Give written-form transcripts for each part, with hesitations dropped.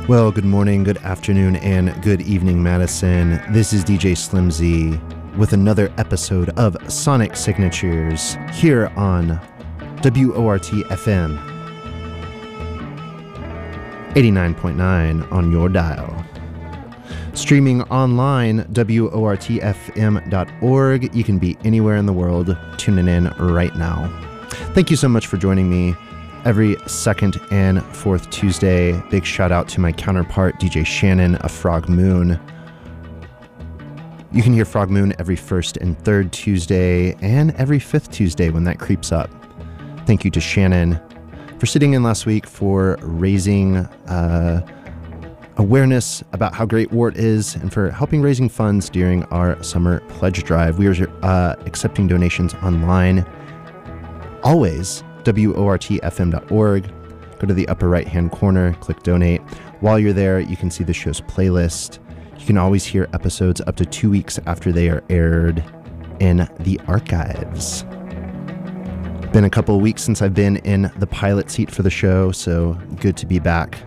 Well, good morning, good afternoon, and good evening, Madison. This is DJ Slim Z with another episode of Sonic Signatures here on WORT FM 89.9 on your dial. Streaming online, WORTFM.org. You can be anywhere in the world tuning in right now. Thank you so much for joining me every second and fourth Tuesday. Big shout out to my counterpart, DJ Shannon of Frog Moon. You can hear Frog Moon every first and third Tuesday and every fifth Tuesday when that creeps up. Thank you to Shannon for sitting in last week, for raising awareness about how great WORT is, and for helping raising funds during our summer pledge drive. We are accepting donations online. Always, WORTFM.org. Go to the upper right-hand corner, click donate. While you're there, you can see the show's playlist. You can always hear episodes up to 2 weeks after they are aired in the archives. Been a couple of weeks since I've been in the pilot seat for the show, so good to be back.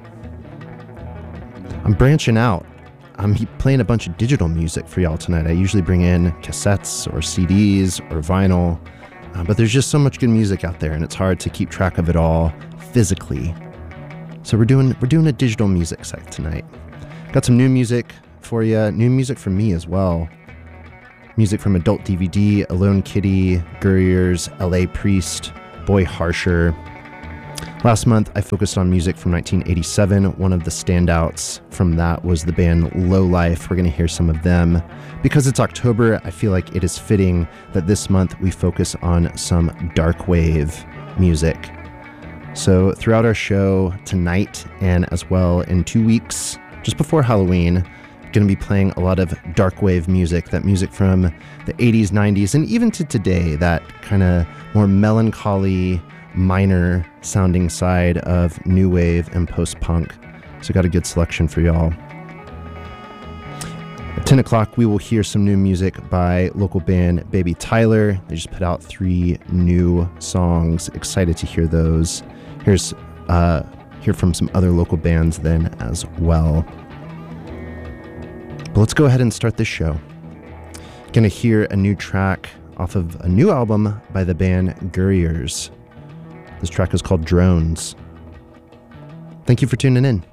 I'm branching out. I'm playing a bunch of digital music for y'all tonight. I usually bring in cassettes or CDs or vinyl, but there's just so much good music out there, and it's hard to keep track of it all physically. So we're doing a digital music set tonight. Got some new music for you, new music from me as well. Music from Adult DVD, Alone Kitty, Gurriers, LA Priest, Boy Harsher. Last month, I focused on music from 1987. One of the standouts from that was the band Low Life. We're going to hear some of them. Because it's October, I feel like it is fitting that this month we focus on some dark wave music. So throughout our show tonight, and as well in 2 weeks, just before Halloween, going to be playing a lot of dark wave music, that music from the 80s, 90s, and even to today, that kind of more melancholy, minor sounding side of new wave and post-punk. So got a good selection for y'all. At 10 o'clock, we will hear some new music by local band Baby Tyler. They just put out 3 new songs. Excited to hear those. Hear from some other local bands then as well. But let's go ahead and start this show. Gonna hear a new track off of a new album by the band Gurriers. This track is called Drones. Thank you for tuning in.